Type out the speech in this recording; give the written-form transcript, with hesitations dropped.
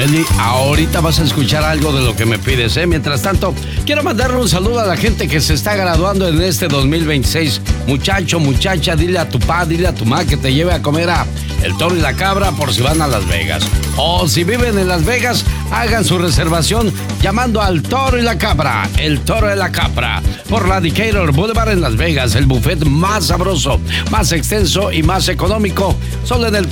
Eli, ahorita vas a escuchar algo de lo que me pides, ¿eh? Mientras tanto, quiero mandarle un saludo a la gente que se está graduando en este 2026. Muchacho, muchacha, dile a tu pa, dile a tu ma que te lleve a comer a El Toro y la Cabra por si van a Las Vegas. O si viven en Las Vegas, hagan su reservación llamando al Toro y la Cabra. El Toro y la Cabra. Por la Decatur Boulevard en Las Vegas. El buffet más sabroso, más extenso y más económico. Solo en el